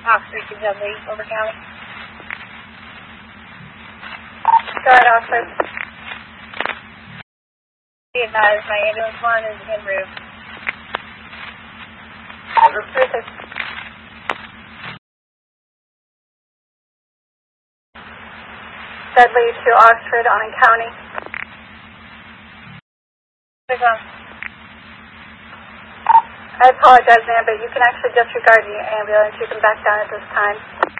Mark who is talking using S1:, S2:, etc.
S1: Oxford to Dudley, over County.
S2: Go ahead, Oxford.
S1: Be advised, my ambulance one is en route.
S2: Perfect. Dudley to Oxford on County. I apologize, ma'am, but you can actually disregard the ambulance. You can back down at this time.